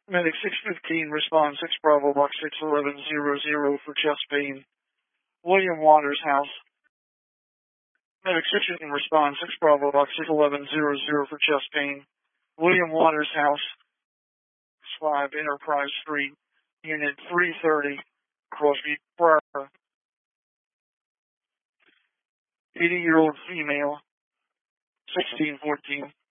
Medic 615, respond 6 Bravo Box 61100 for chest pain. William Waters House. Medic 615, respond 6 Bravo Box 61100 for chest pain. William Waters House. 5 Enterprise Street, Unit 330, Crosby, Broward. 80-year-old female, 1614.